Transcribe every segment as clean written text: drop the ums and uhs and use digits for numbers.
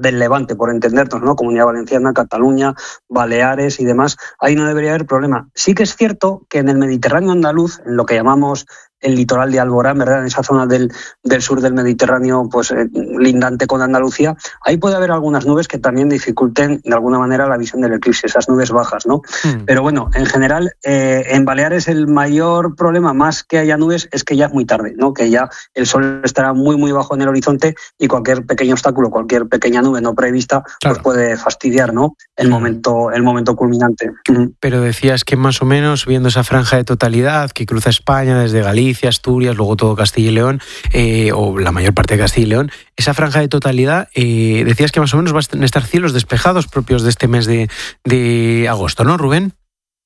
del Levante, por entendernos, ¿no? Comunidad Valenciana, Cataluña, Baleares y demás, ahí no debería haber problema. Sí que es cierto que en el Mediterráneo andaluz, en lo que llamamos el litoral de Alborán, ¿verdad? En esa zona del sur del Mediterráneo, pues lindante con Andalucía, ahí puede haber algunas nubes que también dificulten de alguna manera la visión del eclipse, esas nubes bajas, ¿no? Pero bueno, en general, en Baleares el mayor problema, más que haya nubes, es que ya es muy tarde, ¿no? Que ya el sol estará muy, muy bajo en el horizonte y cualquier pequeño obstáculo, cualquier pequeña nube no prevista, claro, pues puede fastidiar, ¿no? El momento culminante. Pero decías que más o menos, viendo esa franja de totalidad que cruza España desde Galicia, Asturias, luego todo Castilla y León, o la mayor parte de Castilla y León, esa franja de totalidad, decías que más o menos van a estar cielos despejados propios de este mes de agosto, ¿no, Rubén?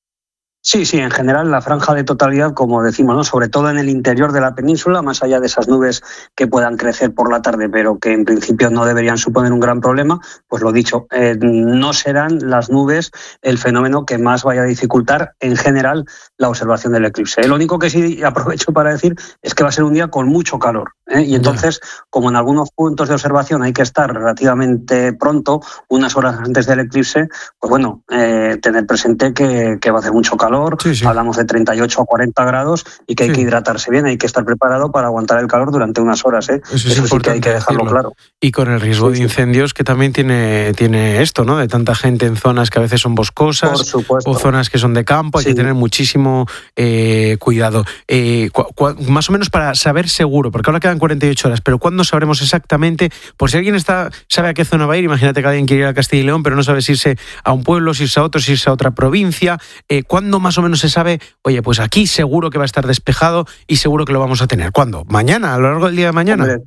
Sí, en general la franja de totalidad, como decimos, ¿no? Sobre todo en el interior de la península, más allá de esas nubes que puedan crecer por la tarde, pero que en principio no deberían suponer un gran problema, pues lo dicho, no serán las nubes el fenómeno que más vaya a dificultar en general la observación del eclipse. Lo único que sí aprovecho para decir es que va a ser un día con mucho calor, y entonces, como en algunos puntos de observación hay que estar relativamente pronto, unas horas antes del eclipse, pues bueno, tener presente que va a hacer mucho calor. Sí. Hablamos de 38 a 40 grados y que hay que hidratarse bien, hay que estar preparado para aguantar el calor durante unas horas, ¿eh? Eso sí que hay que dejarlo claro. Y con el riesgo de incendios que también tiene esto, ¿no? De tanta gente en zonas que a veces son boscosas o zonas que son de campo, hay que tener muchísimo cuidado. Más o menos para saber seguro, porque ahora quedan 48 horas, pero ¿cuándo sabremos exactamente? Por si alguien sabe a qué zona va a ir, imagínate que alguien quiere ir a Castilla y León, pero no sabe si irse a un pueblo, si irse a otro, si irse a otra provincia. ¿Cuándo más o menos se sabe, oye, pues aquí seguro que va a estar despejado y seguro que lo vamos a tener? ¿Cuándo? ¿Mañana? ¿A lo largo del día de mañana? Hombre,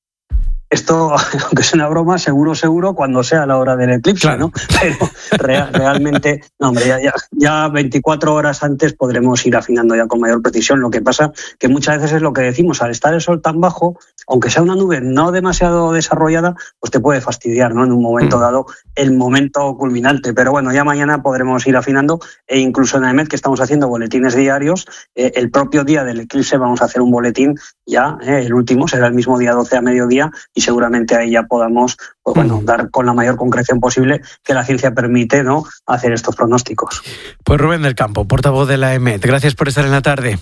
esto, aunque es una broma, seguro cuando sea la hora del eclipse, claro, ¿no? Pero realmente, no, hombre, ya 24 horas antes podremos ir afinando ya con mayor precisión. Lo que pasa que muchas veces es lo que decimos, al estar el sol tan bajo, aunque sea una nube no demasiado desarrollada, pues te puede fastidiar, ¿no? En un momento dado, el momento culminante. Pero bueno, ya mañana podremos ir afinando, e incluso en AEMET, que estamos haciendo boletines diarios, el propio día del eclipse vamos a hacer un boletín ya, el último será el mismo día 12 a mediodía, y seguramente ahí ya podamos, pues bueno, dar con la mayor concreción posible que la ciencia permite, ¿no?, hacer estos pronósticos. Pues Rubén del Campo, portavoz de la AEMET, gracias por estar en la tarde.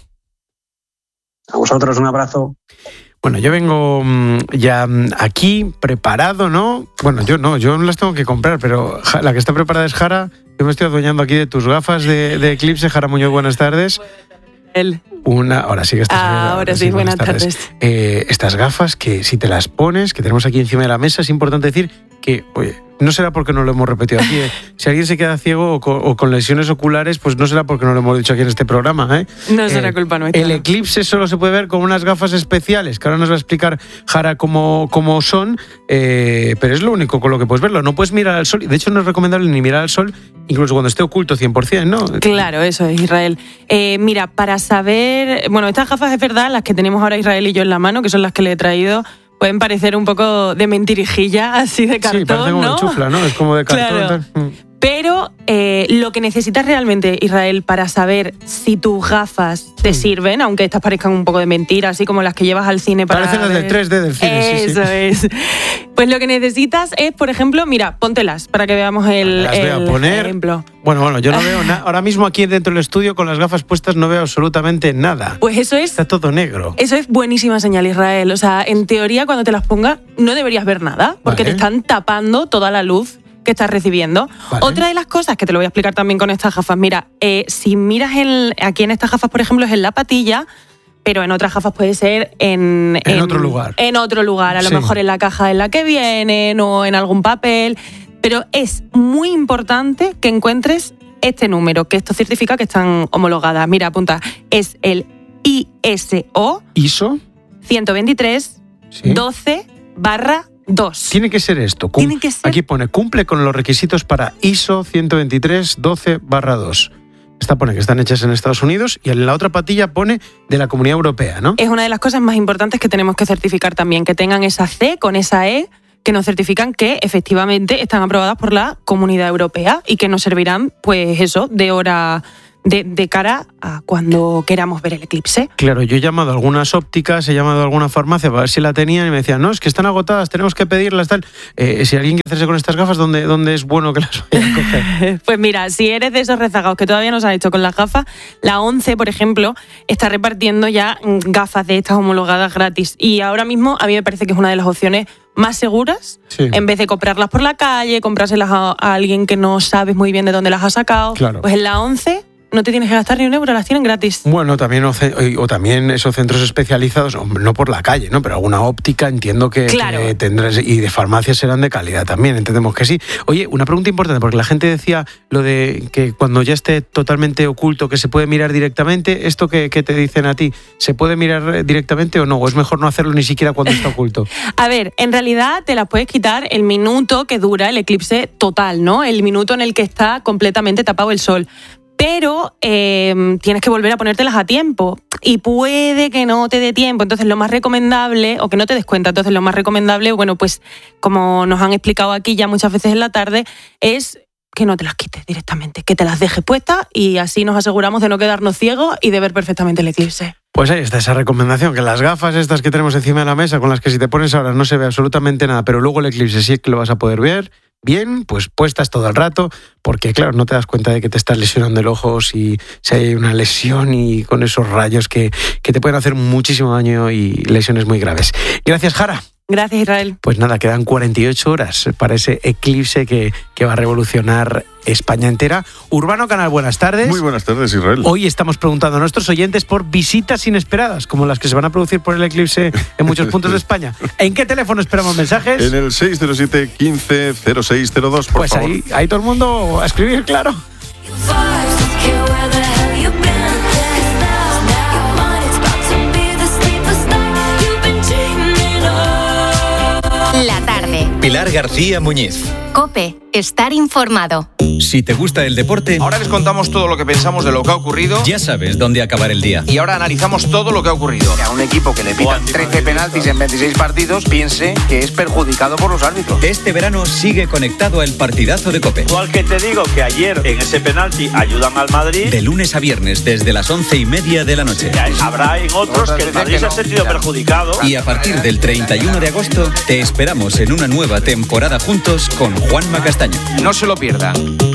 A vosotros un abrazo. Bueno, yo vengo ya aquí preparado, ¿no? Bueno, yo no las tengo que comprar, pero la que está preparada es Jara. Yo me estoy adueñando aquí de tus gafas de eclipse. Jara Muñoz, buenas tardes. Ahora sí que estás bien. Ahora sí, buenas tardes. Estas gafas que si te las pones, que tenemos aquí encima de la mesa, es importante decir que, oye, no será porque no lo hemos repetido aquí, ¿eh? Si alguien se queda ciego o con lesiones oculares, pues no será porque no lo hemos dicho aquí en este programa, ¿eh? No será culpa nuestra. El eclipse solo se puede ver con unas gafas especiales, que ahora nos va a explicar Jara cómo son, pero es lo único con lo que puedes verlo. No puedes mirar al sol, y de hecho no es recomendable ni mirar al sol, incluso cuando esté oculto 100%, ¿no? Claro, eso es, Israel. Mira, para saber... Bueno, estas gafas es verdad, las que tenemos ahora Israel y yo en la mano, que son las que le he traído, pueden parecer un poco de mentirijilla, así de cartón, sí, parece como ¿no? de chufla, ¿no? Es como de cartón. Claro. Pero lo que necesitas realmente, Israel, para saber si tus gafas te sirven, aunque estas parezcan un poco de mentira, así como las que llevas al cine para parecen las de 3D del cine. Eso es. Pues lo que necesitas es, por ejemplo, mira, póntelas para que veamos el ejemplo. Bueno, yo no veo nada. Ahora mismo aquí dentro del estudio con las gafas puestas no veo absolutamente nada. Pues eso es... Está todo negro. Eso es buenísima señal, Israel. O sea, en teoría, cuando te las pongas, no deberías ver nada, porque te están tapando toda la luz que estás recibiendo. Vale. Otra de las cosas que te lo voy a explicar también con estas gafas, mira, si miras aquí en estas gafas, por ejemplo, es en la patilla, pero en otras gafas puede ser en otro lugar. En otro lugar, a lo mejor en la caja en la que vienen o en algún papel. Pero es muy importante que encuentres este número, que esto certifica que están homologadas. Mira, apunta, es el ISO 123 12/2. Tiene que ser esto. Tiene que ser... Aquí pone, cumple con los requisitos para ISO 123 12/2. Esta pone que están hechas en Estados Unidos y en la otra patilla pone de la Comunidad Europea, ¿no? Es una de las cosas más importantes que tenemos que certificar también, que tengan esa C con esa E, que nos certifican que efectivamente están aprobadas por la Comunidad Europea y que nos servirán, pues eso, de hora de cara a cuando queramos ver el eclipse. Claro, yo he llamado a algunas ópticas, he llamado a alguna farmacia para ver si la tenían y me decían, no, es que están agotadas, tenemos que pedirlas, tal. Si alguien quiere hacerse con estas gafas, ¿dónde es bueno que las vaya a coger? Pues mira, si eres de esos rezagados que todavía no se han hecho con las gafas, la ONCE, por ejemplo, está repartiendo ya gafas de estas homologadas gratis. Y ahora mismo a mí me parece que es una de las opciones más seguras, sí. En vez de comprarlas por la calle, comprárselas a alguien que no sabes muy bien de dónde las ha sacado, claro. Pues en la ONCE no te tienes que gastar ni un euro, las tienen gratis. Bueno, también o también esos centros especializados, no por la calle, ¿no? Pero alguna óptica entiendo que tendrás, y de farmacias serán de calidad también, entendemos que sí. Oye, una pregunta importante, porque la gente decía lo de que cuando ya esté totalmente oculto, que se puede mirar directamente, ¿esto que te dicen a ti? ¿Se puede mirar directamente o no? ¿O es mejor no hacerlo ni siquiera cuando está oculto? A ver, en realidad te las puedes quitar el minuto que dura el eclipse total, ¿no? El minuto en el que está completamente tapado el sol. Pero tienes que volver a ponértelas a tiempo y puede que no te dé tiempo, entonces lo más recomendable, o que no te des cuenta, entonces lo más recomendable, bueno, pues como nos han explicado aquí ya muchas veces en la tarde, es que no te las quites directamente, que te las dejes puestas y así nos aseguramos de no quedarnos ciegos y de ver perfectamente el eclipse. Pues ahí está esa recomendación, que las gafas estas que tenemos encima de la mesa, con las que si te pones ahora no se ve absolutamente nada, pero luego el eclipse sí que lo vas a poder ver bien, pues puestas todo el rato, porque claro, no te das cuenta de que te estás lesionando el ojo si hay una lesión y con esos rayos que te pueden hacer muchísimo daño y lesiones muy graves. Gracias, Jara. Gracias, Israel. Pues nada, quedan 48 horas para ese eclipse que va a revolucionar España entera. Urbano Canal, buenas tardes. Muy buenas tardes, Israel. Hoy estamos preguntando a nuestros oyentes por visitas inesperadas, como las que se van a producir por el eclipse en muchos puntos de España. ¿En qué teléfono esperamos mensajes? En el 607 15 0602, por favor. Pues ahí todo el mundo a escribir, claro. La tarde. Pilar García Muñiz. COPE. Estar informado. Si te gusta el deporte, ahora les contamos todo lo que pensamos de lo que ha ocurrido. Ya sabes dónde acabar el día. Y ahora analizamos todo lo que ha ocurrido. Que a un equipo que le pitan 13 penaltis en 26 partidos piense que es perjudicado por los árbitros. Este verano sigue conectado al partidazo de COPE. Igual que te digo que ayer en ese penalti ayudan al Madrid. De lunes a viernes desde las 11:30 de la noche. Habrá en otros que el Madrid se ha sentido perjudicado. Y a partir del 31 de agosto te esperamos en una nueva temporada juntos con Juanma Castaño. No se lo pierdan.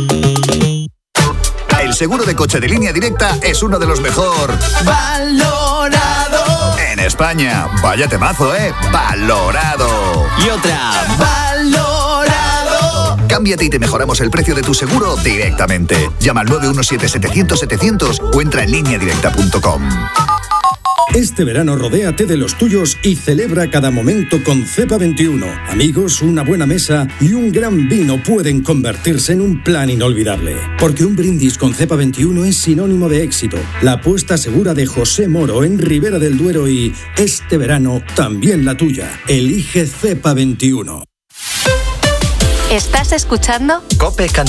El seguro de coche de Línea Directa es uno de los mejor valorado en España. Vaya temazo, valorado. Y otra, valorado. Cámbiate y te mejoramos el precio de tu seguro directamente. Llama al 917-700-700 o entra en lineadirecta.com. Este verano rodéate de los tuyos y celebra cada momento con Cepa 21. Amigos, una buena mesa y un gran vino pueden convertirse en un plan inolvidable. Porque un brindis con Cepa 21 es sinónimo de éxito. La apuesta segura de José Moro en Ribera del Duero y este verano también la tuya. Elige Cepa 21. ¿Estás escuchando? COPE Cantabria.